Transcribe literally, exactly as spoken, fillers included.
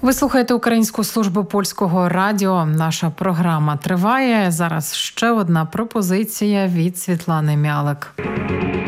Ви слухаєте Українську службу польського радіо. Наша програма триває. Зараз ще одна пропозиція від Світлани Мялик.